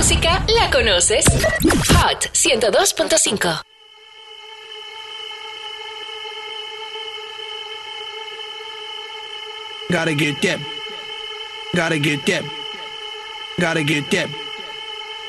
música la conoces. Hot 102.5. Gotta get that. Gotta get that. Gotta get that.